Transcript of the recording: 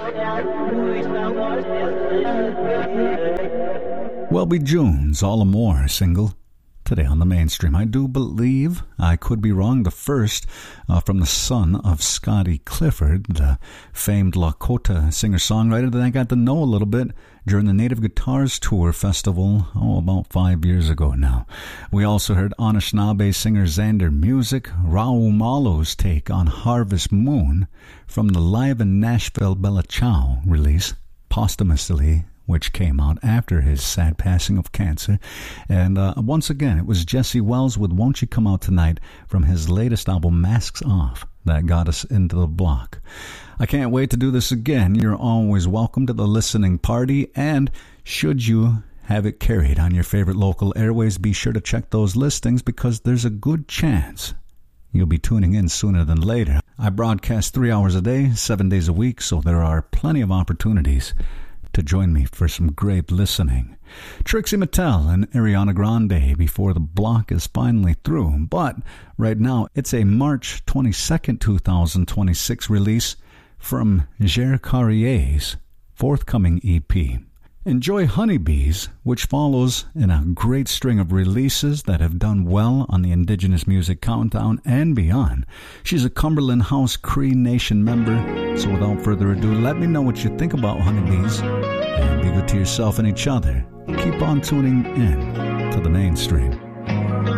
Welby Jones, All Amore single. Today on the mainstream, I do believe, I could be wrong, the first from the son of Scotty Clifford, the famed Lakota singer-songwriter that I got to know a little bit during the Native Guitars Tour Festival, about 5 years ago now. We also heard Anishinaabe singer Xander Music, Raul Malo's take on Harvest Moon from the Live in Nashville Bella Ciao release, posthumously, which came out after his sad passing of cancer. And once again, it was Jesse Wells with Won't You Come Out Tonight from his latest album, Masks Off, that got us into the block. I can't wait to do this again. You're always welcome to the listening party, and should you have it carried on your favorite local airways, be sure to check those listings because there's a good chance you'll be tuning in sooner than later. I broadcast 3 hours a day, 7 days a week, so there are plenty of opportunities to join me for some great listening. Trixie Mattel and Ariana Grande before the block is finally through. But right now, it's a March 22nd, 2026 release from Jer Carrier's forthcoming EP. Enjoy Honeybees, which follows in a great string of releases that have done well on the Indigenous Music Countdown and beyond. She's a Cumberland House Cree Nation member, so without further ado, let me know what you think about Honeybees, and be good to yourself and each other. Keep on tuning in to the mainstream.